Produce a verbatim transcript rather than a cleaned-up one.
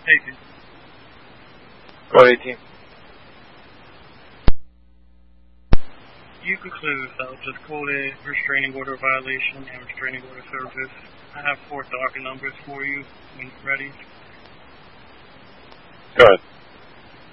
Take it. Go ahead, eighteen. You conclude that just quoted restraining order violation and restraining order service. I have four docket numbers for you when you're ready. Go ahead.